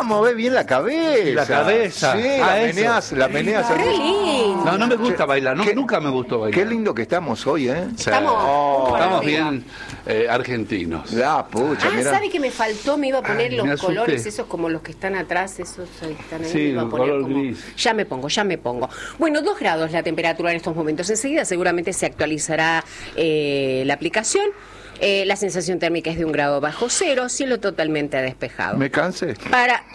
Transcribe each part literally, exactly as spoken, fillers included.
mueve bien la cabeza. La cabeza. Sí, Ah, la eso. meneas, la meneas. ¡Qué lindo! No, no me gusta bailar, no, Qué- nunca me gustó bailar. Qué lindo que estamos hoy, ¿eh? Sí. Estamos, Oh, un Estamos arriba. bien eh, argentinos. Ah, pucha, Ah, mira. ¿sabe que me faltó? Me iba a poner Ay, los me asusté. colores, esos como los que están atrás, esos ahí están ahí. Sí, me iba a el poner color como- gris. Ya me pongo, ya me pongo. Bueno, dos grados la temperatura en estos momentos. Enseguida seguramente se actualizará eh, la aplicación. Eh, la sensación térmica es de un grado bajo cero, cielo totalmente despejado. Me cansé. Para...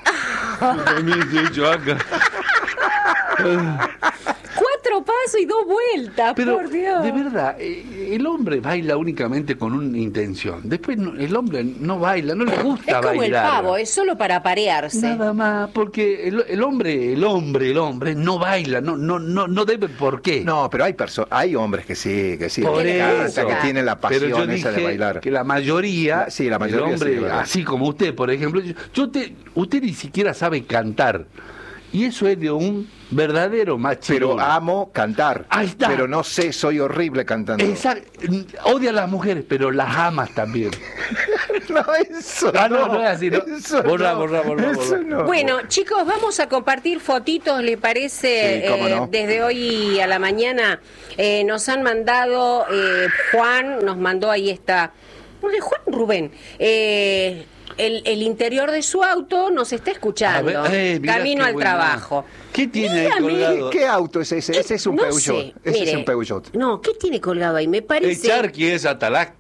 Cuatro pasos y dos vueltas, Pero, por Dios. de verdad, eh, el hombre baila únicamente con una intención. Después no- el hombre no baila, no le gusta Es como el bailar. pavo, es solo para parearse. Nada más, porque el, el hombre, el hombre, el hombre no baila, no, no, no, no debe por qué. No, pero hay perso hay hombres que sí, que sí. Por que les encanta, eso. que tienen la Pero pasión yo esa de dije bailar. que la mayoría, La- sí, la mayoría el hombre, sí, ¿verdad? así como usted, por ejemplo, yo, yo te, usted ni siquiera sabe cantar. Y eso es de un verdadero macho. Pero amo cantar. Ahí está. Pero no sé, soy horrible cantando. Esa, odia a las mujeres, pero las amas también. No, eso Ah, no, no es así, ¿no? Eso Borra, no, borra, borra, eso borra. no. Bueno, chicos, vamos a compartir fotitos, ¿le parece? Sí, cómo Eh, no. desde hoy a la mañana eh, nos han mandado, eh, Juan nos mandó, ahí está, no sé, Juan Rubén, eh, el, el interior de su auto nos está escuchando, A ver, eh, mirá camino qué al buena. trabajo. ¿Qué tiene ahí Dígame. colgado? ¿Qué auto es ese? Ese es un No Peugeot. sé, Ese mire, es un Peugeot. No, ¿qué tiene colgado ahí? Me Es parece... Charqui, es Atalac.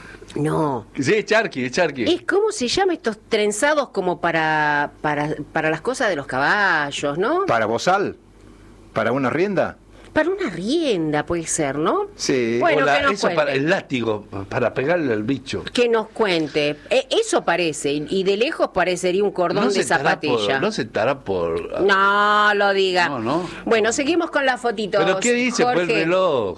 No. Sí, es Charqui, es Charqui. Es cómo se llama estos trenzados como para, para, para las cosas de los caballos, ¿no? ¿Para bozal? ¿Para una rienda? Para una rienda puede ser, ¿no? Sí. Bueno, O la- que nos eso cuente. para el látigo, para pegarle al bicho. Que nos cuente. Eh, eso parece, y y de lejos parecería un cordón de estará zapatilla. por, no se estará por... No lo diga. No, no. Bueno, seguimos con las fotitos. ¿Pero qué dice por el Jorge. reloj?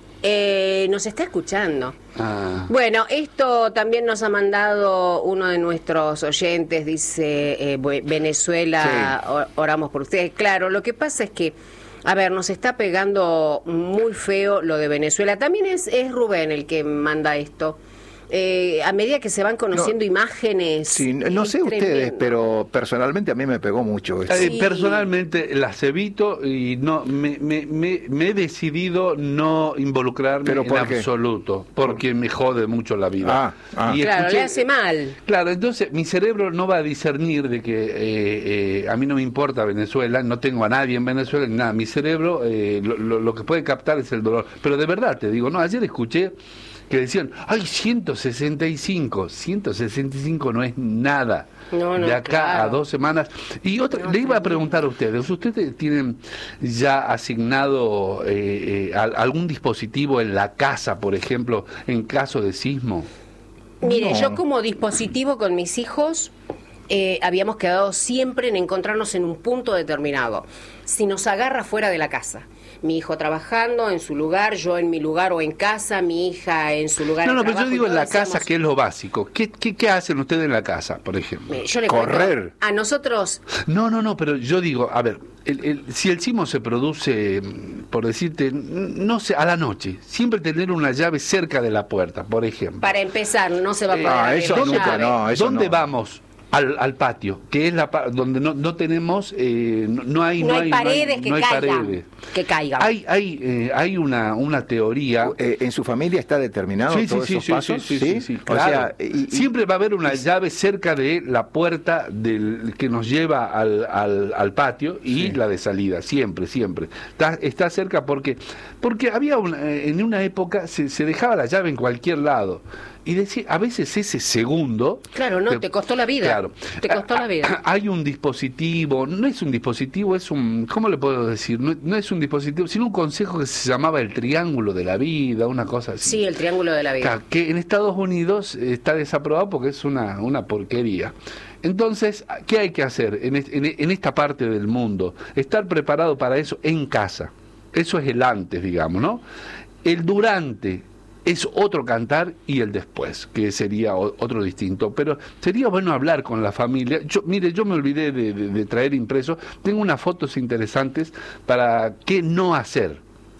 Eh, nos está escuchando. Ah. Bueno, esto también nos ha mandado uno de nuestros oyentes, dice eh, Bu- Venezuela, o- oramos por ustedes. Claro, lo que pasa es que, a ver, nos está pegando muy feo lo de Venezuela. También es, es Rubén el que manda esto. Eh, a medida que se van conociendo No. imágenes. Sí, no es sé ustedes, tremendo. pero personalmente a mí me pegó mucho esto. Eh, Sí. Personalmente las evito y no me, me, me, me he decidido no involucrarme ¿Pero en por qué? absoluto, porque me jode mucho la vida. Ah, ah. Y Claro, escuché- le hace mal. Claro, entonces mi cerebro no va a discernir de que eh, eh, a mí no me importa Venezuela, no tengo a nadie en Venezuela, ni nada. Mi cerebro eh, lo, lo- lo que puede captar es el dolor. Pero de verdad te digo, no, ayer escuché que decían, ay, ciento sesenta y cinco, ciento sesenta y cinco no es nada. No, no, de acá claro. a dos semanas. Y otra, No, le iba a tremendo. preguntar a ustedes, ¿ustedes tienen ya asignado eh, eh, al- algún dispositivo en la casa, por ejemplo, en caso de sismo? Mire, No. yo como dispositivo con mis hijos eh, habíamos quedado siempre en encontrarnos en un punto determinado. Si nos agarra fuera de la casa, mi hijo trabajando en su lugar, yo en mi lugar o en casa, mi hija en su lugar. No, de no, pero yo trabajo, digo y en la todos casa, decíamos, que es lo básico. ¿Qué, qué, qué hacen ustedes en la casa, por ejemplo? mire, yo le Correr. cuento, a nosotros, No, no, no, pero yo digo, a ver, el, el- si el sismo se produce, mm, por decirte, n- no sé, a la noche, siempre tener una llave cerca de la puerta, por ejemplo. para empezar, no se va a Eh, poder ah, abrir eso la nunca, llave. no. eso ¿Dónde no. vamos? Al, al patio, que es la pa- donde no, no tenemos, eh, no, no hay, No, hay no paredes que no hay caigan. paredes. Que caigan. Hay, hay, eh, hay una, una teoría. Eh, ¿En su familia está determinado Sí, sí, todos sí, esos sí, pasos? sí, sí, sí, sí, O claro. sea, y- y- Siempre va a haber una llave cerca de la puerta del que nos lleva al, al, al patio y Sí. la de salida, siempre, siempre. Está, está cerca porque porque había una, eh, en una época se, se dejaba la llave en cualquier lado. Y decía, a veces ese segundo... Claro, no, te costó la vida. Claro. Te costó la vida. Hay un dispositivo, no es un dispositivo, es un... ¿Cómo le puedo decir? No, no es un dispositivo, sino un consejo que se llamaba el triángulo de la vida, una cosa así. Sí, el triángulo de la vida. Claro, que en Estados Unidos está desaprobado porque es una, una porquería. Entonces, ¿qué hay que hacer en, es- en- en esta parte del mundo? Estar preparado para eso en casa. Eso es el antes, digamos, ¿no? El durante es otro cantar y el después, que sería o- otro distinto. Pero sería bueno hablar con la familia. Yo, mire, yo me olvidé de, de- de traer impreso. Tengo unas fotos interesantes para qué no hacer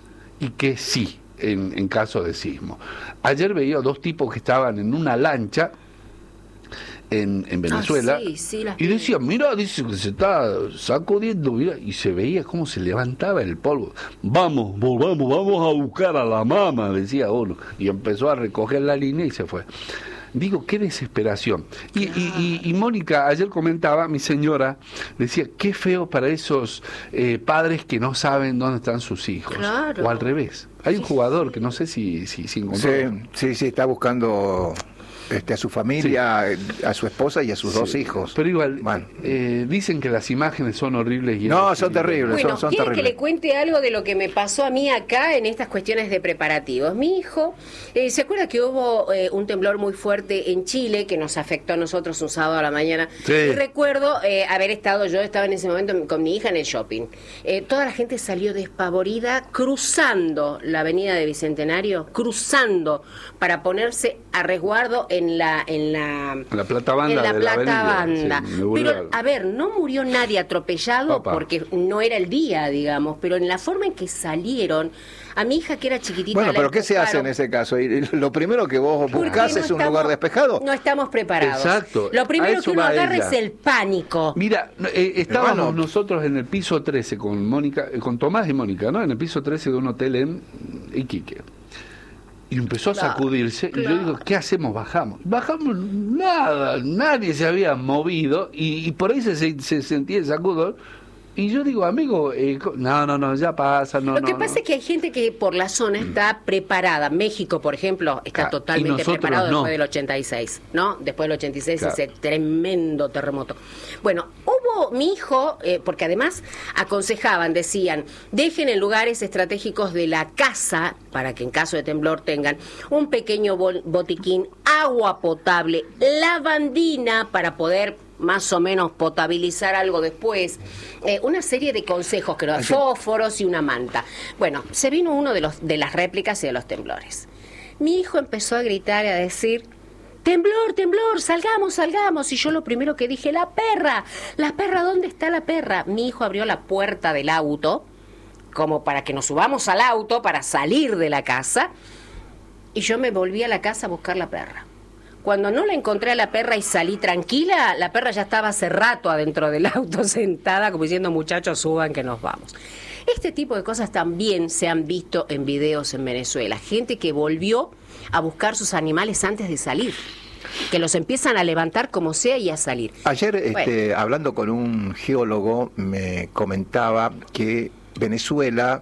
y qué sí en, en caso de sismo. Ayer veía dos tipos que estaban en una lancha en, en Venezuela. Ah, sí, sí, las y vi. decía, mira, dice que se está sacudiendo, mira, y se veía cómo se levantaba el polvo. Vamos, volvamos, vamos a buscar a la mamá, decía uno. Y empezó a recoger la línea y se fue. Digo, qué desesperación. Y, Claro. y, y, y Mónica ayer comentaba, mi señora, decía, qué feo para esos eh, padres que no saben dónde están sus hijos. Claro. O al revés. Hay un jugador que no sé si, si, si encontró. Sí, sí, sí, está buscando este, a su familia, a su esposa y a sus Sí. dos hijos. Pero igual, Bueno. eh, dicen que las imágenes son horribles. Y No, es son posible. terribles. Bueno, son, son ¿quieren que terribles. le cuente algo de lo que me pasó a mí acá en estas cuestiones de preparativos? Mi hijo, eh, ¿se acuerda que hubo eh, un temblor muy fuerte en Chile que nos afectó a nosotros un sábado a la mañana? Sí. Y recuerdo eh, haber estado, yo estaba en ese momento con mi hija en el shopping. Eh, toda la gente salió despavorida cruzando la avenida de Bicentenario, cruzando para ponerse a resguardo en la... En la La plata banda en la de la plata avenida, banda. sí, me volvió Pero, a- a ver, no murió nadie atropellado Opa. porque no era el día, digamos, pero en la forma en que salieron, a mi hija que era chiquitita... Bueno, la pero ¿qué se hace en empujaron. ese caso? Y lo primero que vos Porque buscás no es un estamos- lugar despejado. No estamos preparados. Exacto, Lo a primero eso que uno va agarra ella. es el pánico. Mira, eh, estábamos Hermano. nosotros en el piso trece con Mónica, eh, con Tomás y Mónica, ¿no? En el piso trece de un hotel en Iquique. Y empezó a Claro, sacudirse, y yo claro. digo, ¿qué hacemos? Bajamos. Bajamos nada, nadie se había movido, y, y por ahí se, se, se sentía el sacudón. Y yo digo, amigo, eh, co- no, no, no, ya pasa, no, Lo que no, pasa no. es que hay gente que por la zona está preparada. México, por ejemplo, está Claro, y totalmente nosotros preparado no. después del ochenta y seis, ¿no? Después del ochenta y seis, Claro. ese tremendo terremoto. Bueno, hubo mi hijo, eh, porque además aconsejaban, decían, dejen en lugares estratégicos de la casa, para que en caso de temblor tengan un pequeño bol- botiquín, agua potable, lavandina para poder más o menos potabilizar algo después, eh, una serie de consejos, que fósforos y una manta. Bueno, se vino uno de los de las réplicas y de los temblores. Mi hijo empezó a gritar y a decir, temblor, temblor, salgamos, salgamos. Y yo lo primero que dije, la perra, la perra, ¿dónde está la perra? Mi hijo abrió la puerta del auto, como para que nos subamos al auto, para salir de la casa, y yo me volví a la casa a buscar la perra. Cuando no la encontré a la perra y salí tranquila, la perra ya estaba hace rato adentro del auto sentada, como diciendo, muchachos, suban que nos vamos. Este tipo de cosas también se han visto en videos en Venezuela. Gente que volvió a buscar sus animales antes de salir, que los empiezan a levantar como sea y a salir. Ayer, este, Bueno. hablando con un geólogo, me comentaba que Venezuela,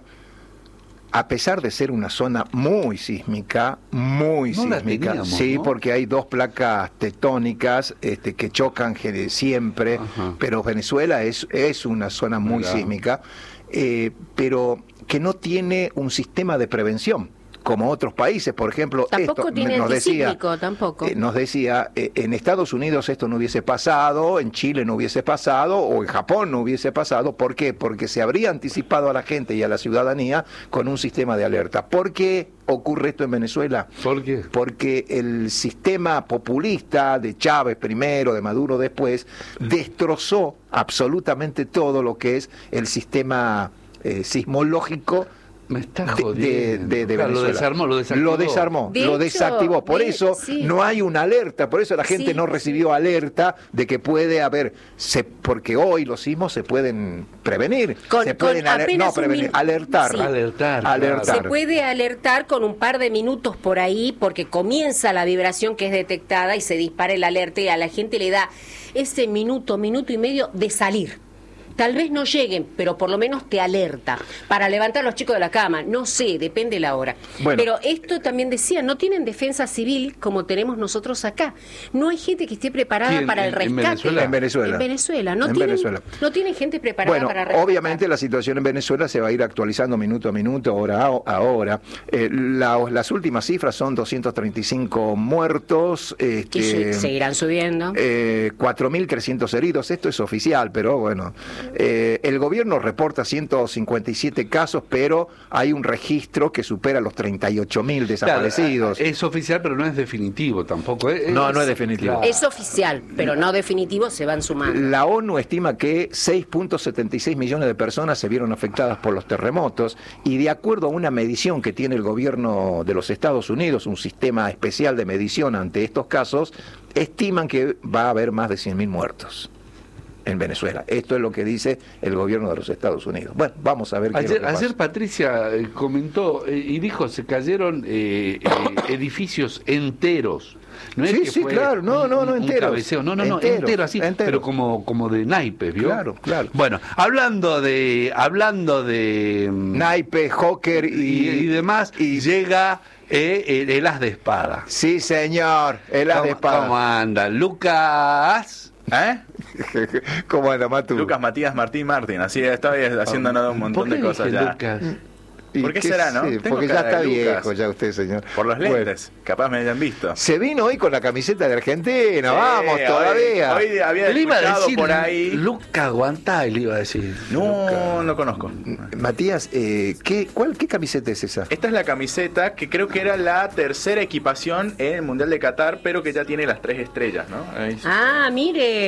a pesar de ser una zona muy sísmica, muy No la sísmica, teníamos, sí, ¿no? porque hay dos placas tectónicas este, que chocan gene- siempre, Ajá. pero Venezuela es, es una zona muy Mirá. sísmica, eh, pero que no tiene un sistema de prevención, como otros países, por ejemplo, Tampoco esto tiene nos decía, anticíclico, tampoco. eh, nos decía, eh, en Estados Unidos esto no hubiese pasado, en Chile no hubiese pasado, o en Japón no hubiese pasado. ¿Por qué? Porque se habría anticipado a la gente y a la ciudadanía con un sistema de alerta. ¿Por qué ocurre esto en Venezuela? ¿Por qué? Porque el sistema populista de Chávez primero, de Maduro después, destrozó absolutamente todo lo que es el sistema eh, sismológico Me está de, jodiendo. de- de Claro, Venezuela. lo desarmó, lo desactivó. Lo desarmó, De lo hecho, desactivó. Por de- eso sí. no hay una alerta, por eso la gente Sí. no recibió alerta de que puede haber, se, porque hoy los sismos se pueden prevenir, Con- se pueden con aler- apenas no un prevenir, min- alertar, Sí. Alertar, alertar. Se puede alertar con un par de minutos por ahí porque comienza la vibración que es detectada y se dispara el alerta y a la gente le da ese minuto, minuto y medio de salir. Tal vez no lleguen, pero por lo menos te alerta para levantar a los chicos de la cama. No sé, depende la hora. Bueno. Pero esto también decía, no tienen defensa civil como tenemos nosotros acá. No hay gente que esté preparada ¿Quién? para el ¿En- en rescate. Venezuela? En Venezuela. En Venezuela. No, En tienen, Venezuela. no tienen gente preparada Bueno, para rescatar. obviamente la situación en Venezuela se va a ir actualizando minuto a minuto, hora a hora. Eh, la- las últimas cifras son doscientos treinta y cinco muertos, Que este, se- seguirán subiendo. eh, cuatro mil trescientos heridos. Esto es oficial, pero bueno, Eh, el gobierno reporta ciento cincuenta y siete casos, pero hay un registro que supera los treinta y ocho mil desaparecidos. Claro, es oficial, pero no es definitivo tampoco. Es, no, no es definitivo. Claro. Es oficial, pero no definitivo, se van sumando. La ONU estima que seis punto setenta y seis millones de personas se vieron afectadas por los terremotos y de acuerdo a una medición que tiene el gobierno de los Estados Unidos, un sistema especial de medición ante estos casos, estiman que va a haber más de cien mil muertos en Venezuela. Esto es lo que dice el gobierno de los Estados Unidos. Bueno, vamos a ver qué ayer, es lo que pasa. ayer Patricia eh, comentó eh, y dijo, se cayeron eh, eh, edificios enteros. No es sí, que sí, fue claro, no, no, no, un, un enteros. cabeceo. No, no, no, enteros, entero así, enteros. pero como, como de naipes, ¿vio? Claro, claro. Bueno, hablando de, hablando de naipe, hocker y, y, y demás, y llega eh, el, el as de espada. Sí, señor, el as de espada. ¿Cómo anda? Lucas. ¿Eh? ¿Cómo anda, Matu? Lucas Matías Martín Martín, así estoy haciéndonos un montón de cosas ya. Lucas? ¿Por qué será, no? Sí, Tengo porque ya cara está de Lucas. viejo ya usted, señor. Por los Bueno. lentes, capaz me hayan visto. Se vino hoy con la camiseta de Argentina, vamos, Sí, todavía. Hoy, hoy había Le iba a escuchado decir por ahí. Lucas Guantá, le iba a decir. No, Lucas. no conozco. Matías, eh, ¿qué, cuál, ¿qué camiseta es esa? Esta es la camiseta que creo que era la tercera equipación en el Mundial de Qatar, pero que ya tiene las tres estrellas, ¿no? Ahí. Ah, mire.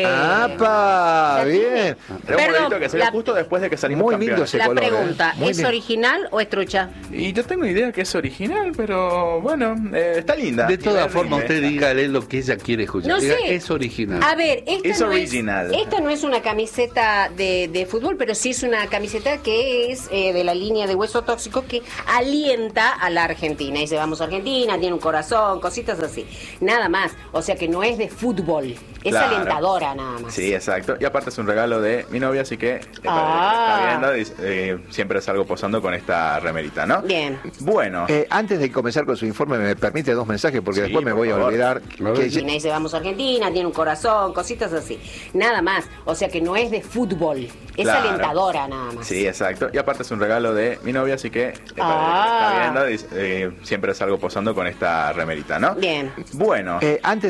¡Apa! Ya Bien. tiene. Era un Perdón, modelito que salió la- justo después de que salimos Muy campeones. lindo ese La color, ¿eh? pregunta, Muy ¿es lindo. original o es trucha? Y yo tengo idea que es original, pero bueno, eh, está linda. De Y todas verde, formas, usted eh. dígale lo que ella quiere escuchar. No Diga, sé. es original. A ver, esta, Es no, original. Es, esta no es una camiseta de, de fútbol, pero sí es una camiseta que es eh, de la línea de Hueso Tóxico que alienta a la Argentina. Dice, vamos a Argentina, tiene un corazón, cositas así. Nada más. O sea que no es de fútbol, es Claro. alentadora nada más. Sí, exacto. Y aparte es un regalo de mi novia, así que eh, Ah. está viendo, dice, eh, siempre salgo posando con esta remerita, ¿no? Bien. Bueno, Eh, antes de comenzar con su informe, me permite dos mensajes porque Sí, después me por voy a favor. olvidar. A ver. Que, Argentina, dice, vamos a Argentina, tiene un corazón, cositas así. Nada más. O sea que no es de fútbol, es Claro. alentadora nada más. sí, exacto. Y aparte es un regalo de mi novia, así que eh, Ah. está viendo, dice, eh, siempre salgo posando con esta remerita, ¿no? Bien. Bueno. eh, antes